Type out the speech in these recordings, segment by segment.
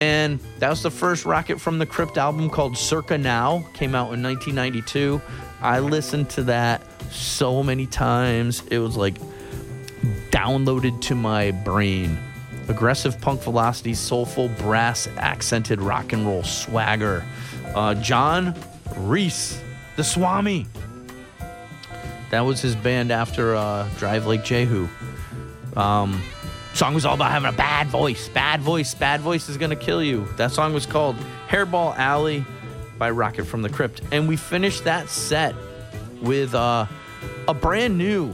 And that was the first Rocket from the Crypt album called Circa Now. Came out in 1992. I listened to that so many times. It was like downloaded to my brain. Aggressive punk velocity, soulful brass accented rock and roll swagger. John Reese, the Swami. That was his band after Drive Like Jehu. Song was all about having a bad voice. Bad voice is gonna kill you. That song was called Hairball Alley by Rocket from the Crypt. And we finished that set with a brand new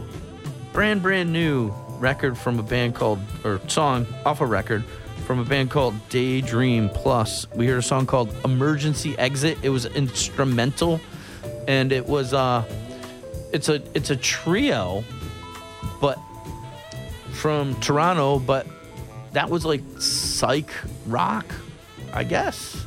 record from a band called, or song off a record from a band called Daydream Plus. We heard a song called Emergency Exit. It was instrumental, and it was it's a trio, but from Toronto, but that was like psych rock, I guess.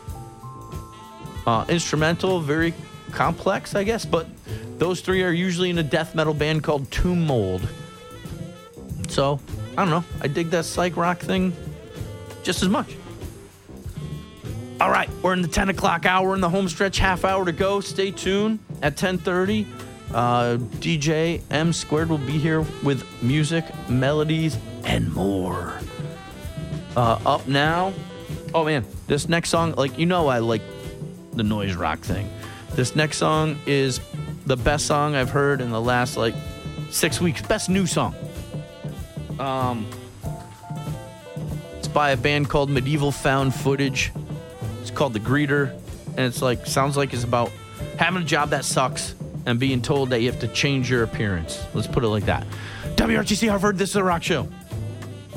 Instrumental, very complex, I guess, but those three are usually in a death metal band called Tomb Mold. So, I don't know, I dig that psych rock thing just as much. All right, we're in the 10 o'clock hour in the home stretch, half hour to go. Stay tuned at 10:30. DJ M Squared will be here with music, melodies, and more. Up now. Oh man, this next song, like, you know, I like the noise rock thing. This next song is the best song I've heard in the last 6 weeks. Best new song. It's by a band called Medieval Found Footage. It's called The Greeter, and it's like, sounds like it's about having a job that sucks and being told that you have to change your appearance. Let's put it like that. WRTC Hartford, this is The Rock Show.